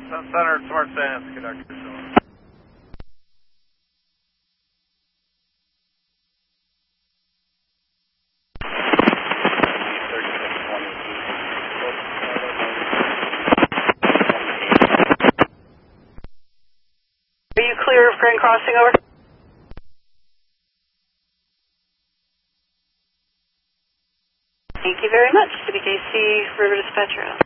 Center, Smart Sands, conductor. Are you clear of Grand Crossing, over? Thank you very much. WKC River Dispatcher.